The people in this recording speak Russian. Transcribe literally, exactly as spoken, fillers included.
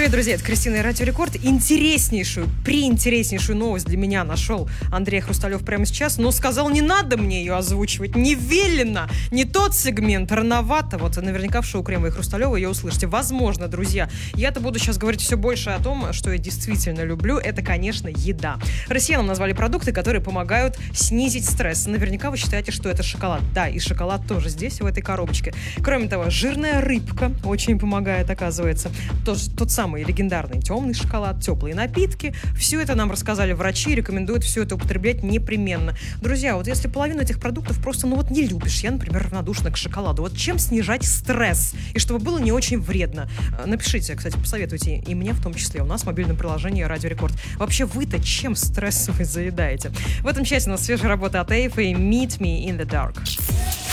Привет, друзья, это Кристина и Радио Рекорд. Интереснейшую, приинтереснейшую новость для меня нашел Андрей Хрусталев прямо сейчас, но сказал, не надо мне ее озвучивать, не велено, не тот сегмент, рановато. Вот наверняка в шоу Кремова и Хрусталева ее услышите. Возможно, друзья. Я-то буду сейчас говорить все больше о том, что я действительно люблю. Это, конечно, еда. Россиянам назвали продукты, которые помогают снизить стресс. Наверняка вы считаете, что это шоколад. Да, и шоколад тоже здесь, в этой коробочке. Кроме того, жирная рыбка очень помогает, оказывается. Тот, тот самый легендарный темный шоколад, теплые напитки. Все это нам рассказали врачи, рекомендуют все это употреблять непременно. Друзья, вот если половину этих продуктов просто, ну вот не любишь, я, например, равнодушна к шоколаду, вот чем снижать стресс? И чтобы было не очень вредно. Напишите, кстати, посоветуйте и мне в том числе. У нас в мобильном приложении Радио Рекорд. Вообще вы-то чем стресс вы заедаете? В этом части у нас свежая работа от Эйфа и Meet Me in the Dark.